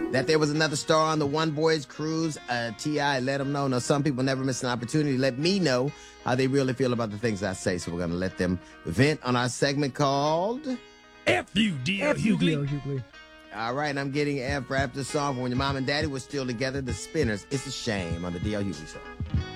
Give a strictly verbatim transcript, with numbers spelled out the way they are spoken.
that there was another star on the One Boys cruise. Uh, T I let them know. Now, some people never miss an opportunity to let me know how they really feel about the things I say. So we're going to let them vent on our segment called F U D L Hughley. All right, and I'm getting F for after the song from When Your Mom and Daddy were still together, The Spinners. It's a Shame on the D L Hughley Show.